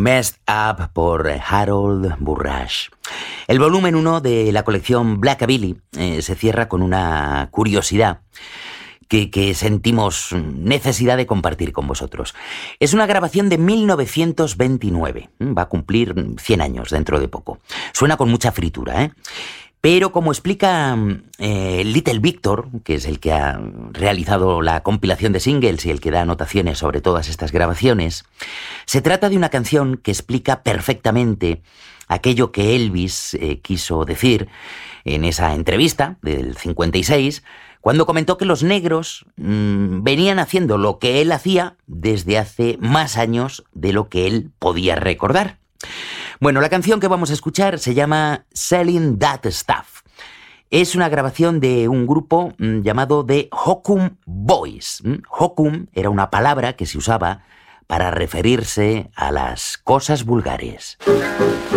Messed Up por Harold Burrage. El volumen 1 de la colección Blackabilly se cierra con una curiosidad que sentimos necesidad de compartir con vosotros. Es una grabación de 1929. Va a cumplir 100 años dentro de poco. Suena con mucha fritura, ¿eh? Pero como explica Little Victor, que es el que ha realizado la compilación de singles y el que da anotaciones sobre todas estas grabaciones, se trata de una canción que explica perfectamente aquello que Elvis quiso decir en esa entrevista del 56, cuando comentó que los negros venían haciendo lo que él hacía desde hace más años de lo que él podía recordar. Bueno, la canción que vamos a escuchar se llama Selling That Stuff. Es una grabación de un grupo llamado The Hokum Boys. Hokum era una palabra que se usaba para referirse a las cosas vulgares.